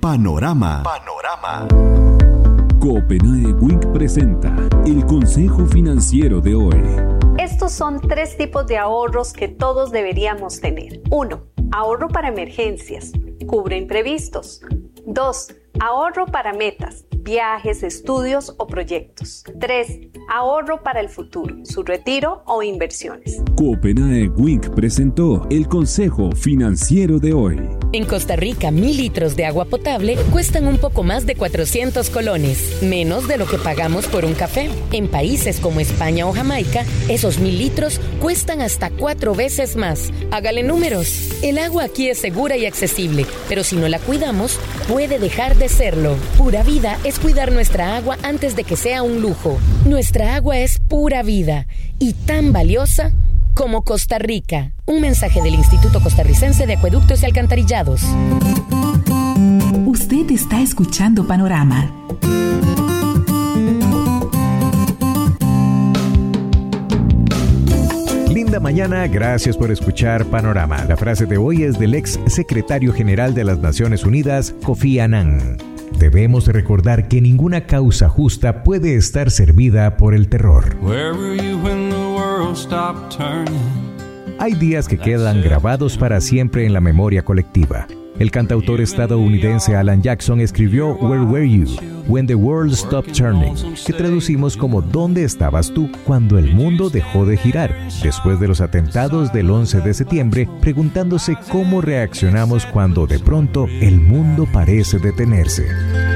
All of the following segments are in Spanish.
Panorama. Copenhague Wink presenta el consejo financiero de hoy. Estos son 3 tipos de ahorros que todos deberíamos tener. 1. Ahorro para emergencias. Cubre imprevistos. 2. Ahorro para metas, viajes, estudios o proyectos. 3. Ahorro para el futuro, su retiro o inversiones. Copenhague Wink presentó el consejo financiero de hoy. En Costa Rica, 1,000 litros de agua potable cuestan un poco más de 400 colones, menos de lo que pagamos por un café. En países como España o Jamaica, esos 1,000 litros cuestan hasta 4 veces más. Hágale números. El agua aquí es segura y accesible, pero si no la cuidamos, puede dejar de serlo. Pura Vida es cuidar nuestra agua antes de que sea un lujo. Nuestra agua es pura vida y tan valiosa como Costa Rica. Un mensaje del Instituto Costarricense de Acueductos y Alcantarillados. Usted está escuchando Panorama. Linda mañana, gracias por escuchar Panorama. La frase de hoy es del ex secretario general de las Naciones Unidas, Kofi Annan. Debemos recordar que ninguna causa justa puede estar servida por el terror. Hay días que quedan grabados para siempre en la memoria colectiva. El cantautor estadounidense Alan Jackson escribió Where Were You When the World Stopped Turning, que traducimos como ¿Dónde estabas tú cuando el mundo dejó de girar? Después de los atentados del 11 de septiembre, preguntándose cómo reaccionamos cuando de pronto el mundo parece detenerse.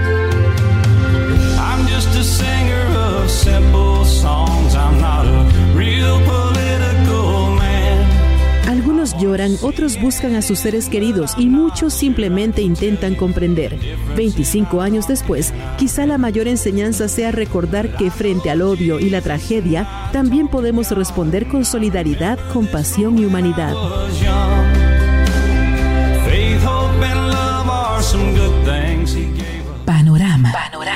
I'm just a singer of simple songs. I'm not a real political man. Algunos lloran, otros buscan a sus seres queridos y muchos simplemente intentan comprender. 25 años después, quizá la mayor enseñanza sea recordar que frente al odio y la tragedia, también podemos responder con solidaridad, compasión y humanidad. Panorama.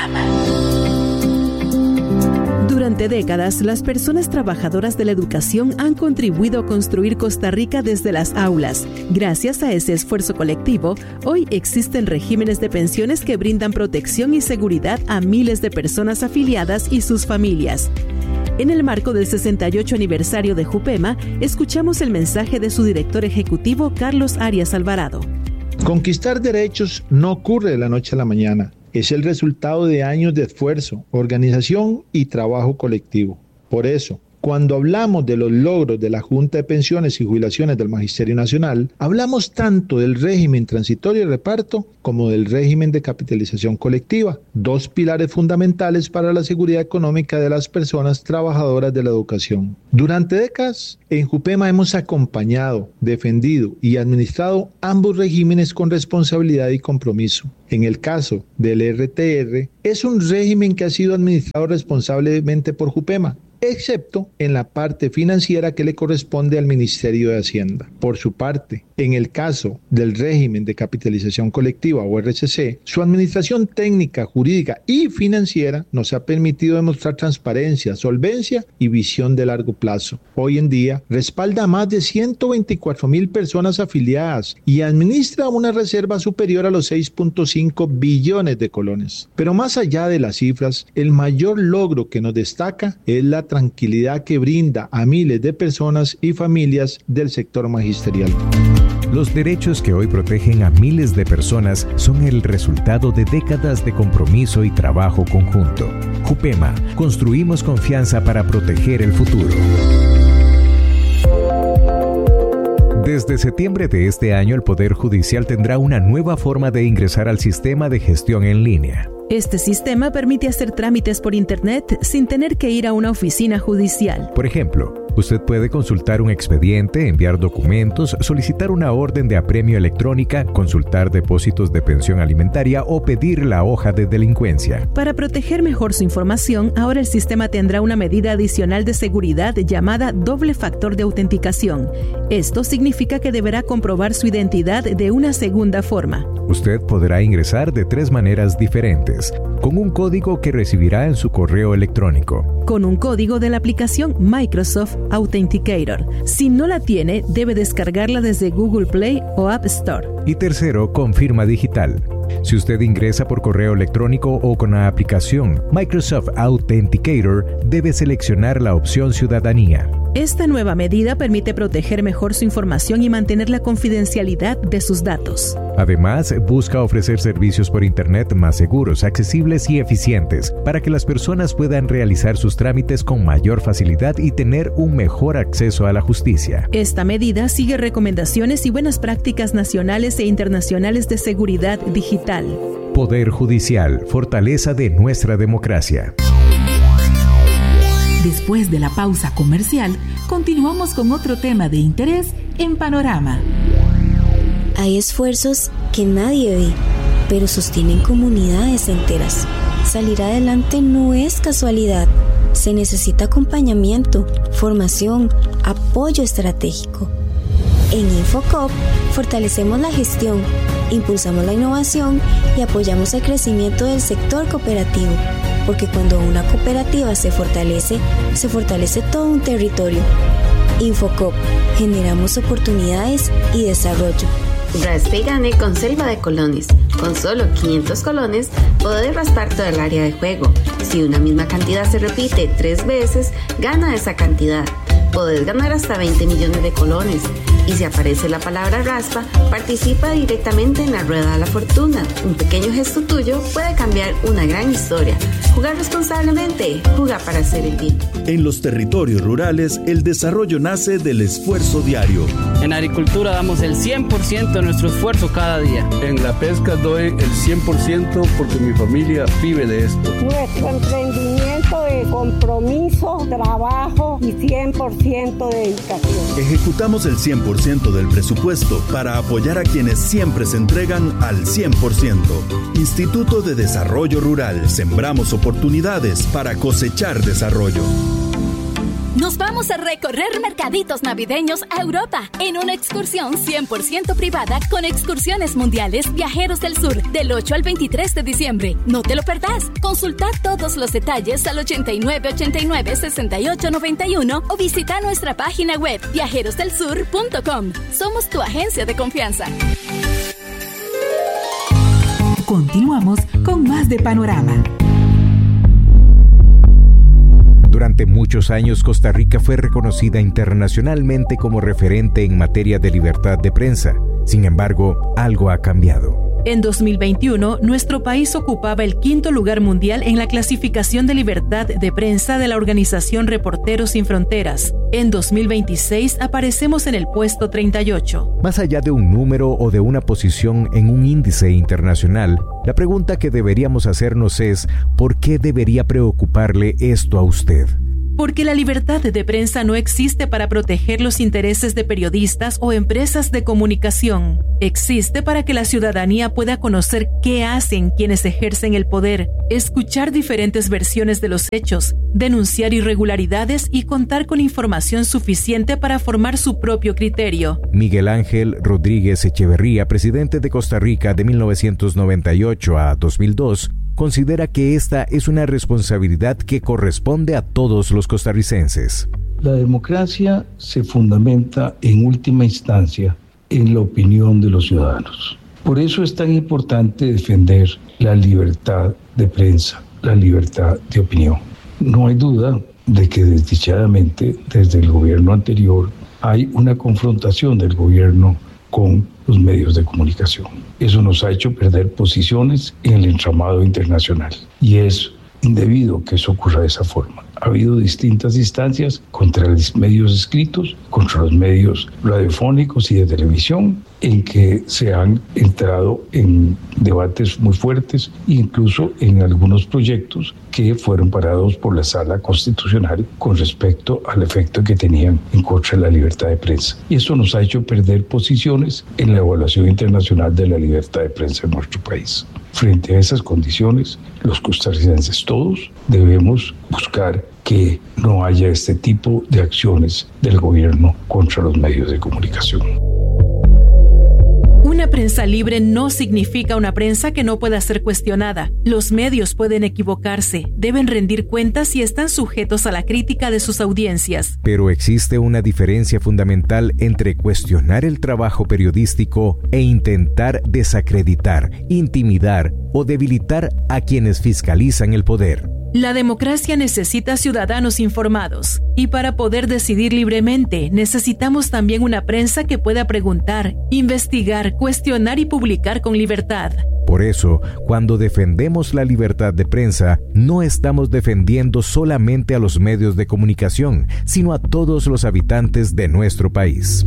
Durante décadas, las personas trabajadoras de la educación han contribuido a construir Costa Rica desde las aulas. Gracias a ese esfuerzo colectivo, hoy existen regímenes de pensiones que brindan protección y seguridad a miles de personas afiliadas y sus familias. En el marco del 68 aniversario de Jupema, escuchamos el mensaje de su director ejecutivo, Carlos Arias Alvarado. Conquistar derechos no ocurre de la noche a la mañana. Es el resultado de años de esfuerzo, organización y trabajo colectivo. Por eso, cuando hablamos de los logros de la Junta de Pensiones y Jubilaciones del Magisterio Nacional, hablamos tanto del régimen transitorio de reparto como del régimen de capitalización colectiva, 2 pilares fundamentales para la seguridad económica de las personas trabajadoras de la educación. Durante décadas, en Jupema hemos acompañado, defendido y administrado ambos regímenes con responsabilidad y compromiso. En el caso del RTR, es un régimen que ha sido administrado responsablemente por Jupema, excepto en la parte financiera que le corresponde al Ministerio de Hacienda. Por su parte, en el caso del régimen de capitalización colectiva o RCC, su administración técnica, jurídica y financiera nos ha permitido demostrar transparencia, solvencia y visión de largo plazo. Hoy en día, respalda a más de 124,000 personas afiliadas y administra una reserva superior a los 6.5 billones de colones. Pero más allá de las cifras, el mayor logro que nos destaca es la tranquilidad que brinda a miles de personas y familias del sector magisterial. Los derechos que hoy protegen a miles de personas son el resultado de décadas de compromiso y trabajo conjunto. Jupema, construimos confianza para proteger el futuro. Desde septiembre de este año, el Poder Judicial tendrá una nueva forma de ingresar al sistema de gestión en línea. Este sistema permite hacer trámites por Internet sin tener que ir a una oficina judicial. Por ejemplo, usted puede consultar un expediente, enviar documentos, solicitar una orden de apremio electrónica, consultar depósitos de pensión alimentaria o pedir la hoja de delincuencia. Para proteger mejor su información, ahora el sistema tendrá una medida adicional de seguridad llamada doble factor de autenticación. Esto significa que deberá comprobar su identidad de una segunda forma. Usted podrá ingresar de 3 maneras diferentes. Con un código que recibirá en su correo electrónico. Con un código de la aplicación Microsoft Authenticator. Si no la tiene, debe descargarla desde Google Play o App Store. Y tercero, con firma digital. Si usted ingresa por correo electrónico o con la aplicación Microsoft Authenticator, debe seleccionar la opción Ciudadanía. Esta nueva medida permite proteger mejor su información y mantener la confidencialidad de sus datos. Además, busca ofrecer servicios por Internet más seguros, accesibles y eficientes para que las personas puedan realizar sus trámites con mayor facilidad y tener un mejor acceso a la justicia. Esta medida sigue recomendaciones y buenas prácticas nacionales e internacionales de seguridad digital. Poder Judicial, fortaleza de nuestra democracia. Después de la pausa comercial, continuamos con otro tema de interés en Panorama. Hay esfuerzos que nadie ve, pero sostienen comunidades enteras. Salir adelante no es casualidad. Se necesita acompañamiento, formación, apoyo estratégico. En Infocop fortalecemos la gestión, impulsamos la innovación y apoyamos el crecimiento del sector cooperativo. Porque cuando una cooperativa se fortalece todo un territorio. Infocop, generamos oportunidades y desarrollo. Raspe y gane con Selva de Colones. Con solo 500 colones, podés raspar todo el área de juego. Si una misma cantidad se repite 3 veces, gana esa cantidad. Podés ganar hasta 20 millones de colones. Y si aparece la palabra raspa, participa directamente en la rueda de la fortuna. Un pequeño gesto tuyo puede cambiar una gran historia. Jugar responsablemente, juega para hacer el bien. En los territorios rurales, el desarrollo nace del esfuerzo diario. En agricultura damos el 100% de nuestro esfuerzo cada día. En la pesca doy el 100% porque mi familia vive de esto. Nuestro emprendimiento de compromiso, trabajo y 100% de dedicación. Ejecutamos el 100% del presupuesto para apoyar a quienes siempre se entregan al 100%. Instituto de Desarrollo Rural. Sembramos oportunidades para cosechar desarrollo. Nos vamos a recorrer mercaditos navideños a Europa en una excursión 100% privada con Excursiones Mundiales Viajeros del Sur del 8 al 23 de diciembre. No te lo perdás. Consulta todos los detalles al 8989-6891 o visita nuestra página web viajerosdelsur.com. Somos tu agencia de confianza. Continuamos con más de Panorama. Durante muchos años, Costa Rica fue reconocida internacionalmente como referente en materia de libertad de prensa. Sin embargo, algo ha cambiado. En 2021, nuestro país ocupaba el 5º lugar mundial en la clasificación de libertad de prensa de la organización Reporteros Sin Fronteras. En 2026 aparecemos en el puesto 38. Más allá de un número o de una posición en un índice internacional, la pregunta que deberíamos hacernos es, ¿por qué debería preocuparle esto a usted? Porque la libertad de prensa no existe para proteger los intereses de periodistas o empresas de comunicación. Existe para que la ciudadanía pueda conocer qué hacen quienes ejercen el poder, escuchar diferentes versiones de los hechos, denunciar irregularidades y contar con información suficiente para formar su propio criterio. Miguel Ángel Rodríguez Echeverría, presidente de Costa Rica de 1998 a 2002, considera que esta es una responsabilidad que corresponde a todos los costarricenses. La democracia se fundamenta en última instancia en la opinión de los ciudadanos. Por eso es tan importante defender la libertad de prensa, la libertad de opinión. No hay duda de que desdichadamente desde el gobierno anterior hay una confrontación del gobierno con los medios de comunicación. Eso nos ha hecho perder posiciones en el entramado internacional y es indebido que eso ocurra de esa forma. Ha habido distintas instancias contra los medios escritos, contra los medios radiofónicos y de televisión, en que se han entrado en debates muy fuertes, incluso en algunos proyectos que fueron parados por la Sala Constitucional con respecto al efecto que tenían en contra de la libertad de prensa. Y esto nos ha hecho perder posiciones en la evaluación internacional de la libertad de prensa en nuestro país. Frente a esas condiciones, los costarricenses todos debemos buscar que no haya este tipo de acciones del gobierno contra los medios de comunicación. Una Una prensa libre no significa una prensa que no pueda ser cuestionada. Los medios pueden equivocarse, deben rendir cuentas y están sujetos a la crítica de sus audiencias. Pero existe una diferencia fundamental entre cuestionar el trabajo periodístico e intentar desacreditar, intimidar o debilitar a quienes fiscalizan el poder. La democracia necesita ciudadanos informados, y para poder decidir libremente necesitamos también una prensa que pueda preguntar, investigar, cuestionar y publicar con libertad. Por eso, cuando defendemos la libertad de prensa, no estamos defendiendo solamente a los medios de comunicación, sino a todos los habitantes de nuestro país.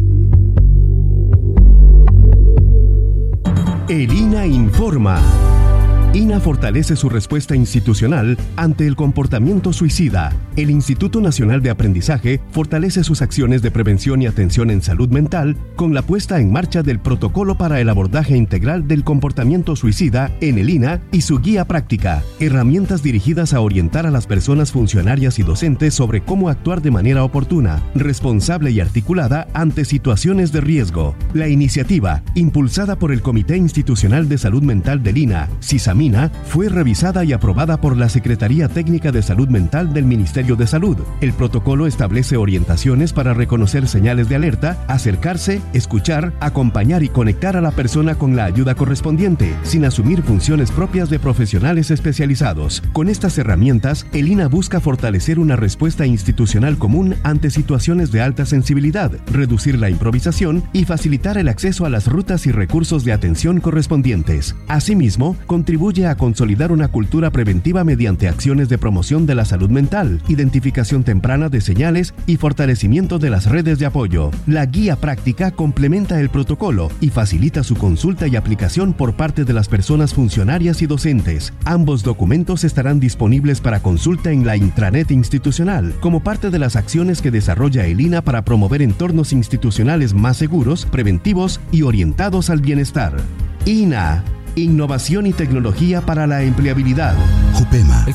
El INA informa. INA fortalece su respuesta institucional ante el comportamiento suicida. El Instituto Nacional de Aprendizaje fortalece sus acciones de prevención y atención en salud mental con la puesta en marcha del Protocolo para el Abordaje Integral del Comportamiento Suicida en el INA y su guía práctica, herramientas dirigidas a orientar a las personas funcionarias y docentes sobre cómo actuar de manera oportuna, responsable y articulada ante situaciones de riesgo. La iniciativa, impulsada por el Comité Institucional de Salud Mental del INA, CISAMINA, fue revisada y aprobada por la Secretaría Técnica de Salud Mental del Ministerio de Salud. El protocolo establece orientaciones para reconocer señales de alerta, acercarse, escuchar, acompañar y conectar a la persona con la ayuda correspondiente, sin asumir funciones propias de profesionales especializados. Con estas herramientas, el INA busca fortalecer una respuesta institucional común ante situaciones de alta sensibilidad, reducir la improvisación y facilitar el acceso a las rutas y recursos de atención correspondientes. Asimismo, contribuye a consolidar una cultura preventiva mediante acciones de promoción de la salud mental, identificación temprana de señales y fortalecimiento de las redes de apoyo. La guía práctica complementa el protocolo y facilita su consulta y aplicación por parte de las personas funcionarias y docentes. Ambos documentos estarán disponibles para consulta en la intranet institucional, como parte de las acciones que desarrolla el INA para promover entornos institucionales más seguros, preventivos y orientados al bienestar. INA. Innovación y tecnología para la empleabilidad. Jupema,